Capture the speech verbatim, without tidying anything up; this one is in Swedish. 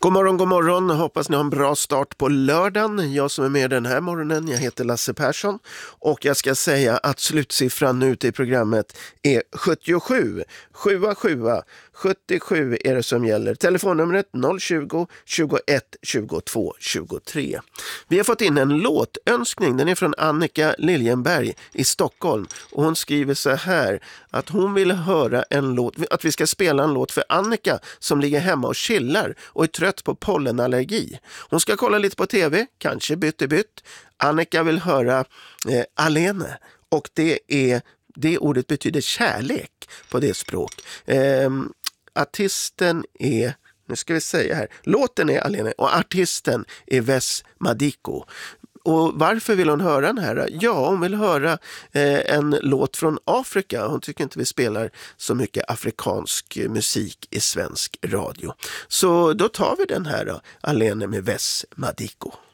God morgon, god morgon. Hoppas ni har en bra start på lördagen. Jag som är med den här morgonen, jag heter Lasse Persson. Och jag ska säga att slutsiffran nu till programmet är sjuttiosju. Sjua, sjua. sjuttiosju är det som gäller. Telefonnumret noll tjugo, tjugoett, tjugotvå, tjugotre. Vi har fått in en låtönskning. Den är från Annika Liljenberg i Stockholm. Och hon skriver så här att hon vill höra en låt, att vi ska spela en låt för Annika som ligger hemma och chillar och är trött på pollenallergi. Hon ska kolla lite på tv, kanske bytt i bytt. Annika vill höra eh, Alene, och det är det ordet betyder kärlek på det språk. Eh, artisten är, nu ska vi säga här, låten är Alene och artisten är Wes Madiko. Och varför vill hon höra den här? Ja, hon vill höra eh, en låt från Afrika. Hon tycker inte vi spelar så mycket afrikansk musik i svensk radio. Så då tar vi den här då, Alene med Wes Madiko.